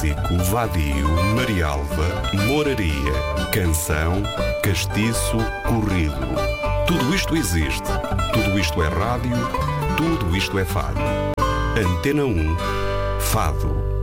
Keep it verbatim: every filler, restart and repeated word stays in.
Básico, vadio, marialva, moraria, canção, castiço, corrido. Tudo isto existe. Tudo isto é rádio. Tudo isto é fado. Antena um. Fado.